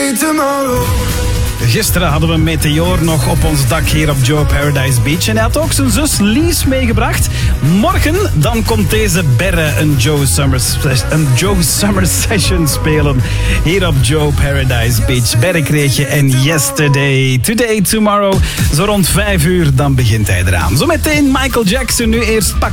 Today, tomorrow. Gisteren hadden we Meteor nog op ons dak hier op Joe Paradise Beach. En hij had ook zijn zus Lies meegebracht. Morgen dan komt deze Berre een Joe Summer Session spelen. Hier op Joe Paradise Beach. Berre kreeg je en Yesterday. Today, tomorrow. Zo rond 5 uur dan begint hij eraan. Zometeen Michael Jackson. Nu eerst pak